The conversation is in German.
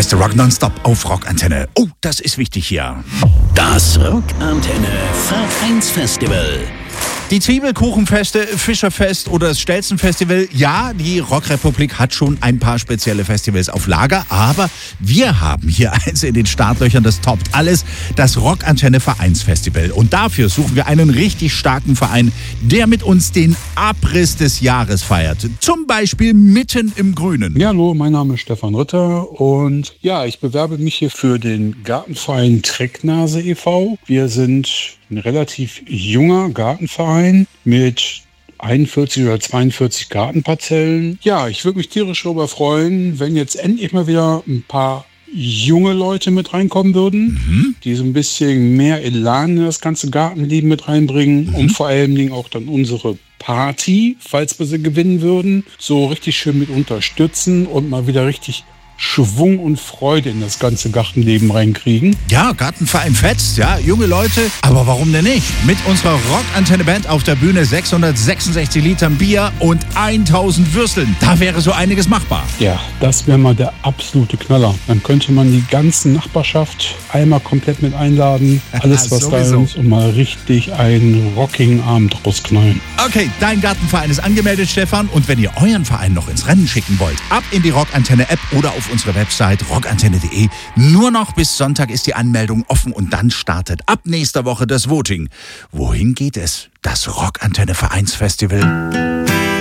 beste Rock nonstop auf Rockantenne. Oh, das ist wichtig hier. Das Rockantenne Vereinsfestival. Die Zwiebelkuchenfeste, Fischerfest oder das Stelzenfestival. Ja, die Rockrepublik hat schon ein paar spezielle Festivals auf Lager, aber wir haben hier eins in den Startlöchern, das toppt alles, das Rockantenne Vereinsfestival. Und dafür suchen wir einen richtig starken Verein, der mit uns den Abriss des Jahres feiert. Zum Beispiel mitten im Grünen. Ja, hallo, mein Name ist Stefan Ritter und ja, ich bewerbe mich hier für den Gartenverein Trecknase e.V. Wir sind ein relativ junger Gartenverein mit 41 oder 42 Gartenparzellen. Ja, ich würde mich tierisch darüber freuen, wenn jetzt endlich mal wieder ein paar junge Leute mit reinkommen würden, die so ein bisschen mehr Elan in das ganze Gartenleben mit reinbringen und vor allen Dingen auch dann unsere Party, falls wir sie gewinnen würden, so richtig schön mit unterstützen und mal wieder richtig Schwung und Freude in das ganze Gartenleben reinkriegen. Ja, Gartenverein fetzt, ja, junge Leute, aber warum denn nicht? Mit unserer Rockantenne-Band auf der Bühne 666 Litern Bier und 1000 Würsteln. Da wäre so einiges machbar. Ja, das wäre mal der absolute Knaller. Dann könnte man die ganze Nachbarschaft einmal komplett mit einladen, alles was da ist und mal richtig einen rockigen Abend rausknallen. Okay, dein Gartenverein ist angemeldet, Stefan, und wenn ihr euren Verein noch ins Rennen schicken wollt, ab in die Rockantenne-App oder auf unsere Website rockantenne.de. Nur noch bis Sonntag ist die Anmeldung offen und dann startet ab nächster Woche das Voting. Wohin geht es? Das Rockantenne Vereinsfestival.